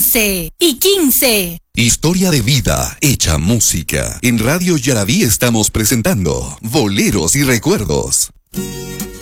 11 y 15. Historia de vida hecha música. En Radio Yaraví estamos presentando Boleros y Recuerdos.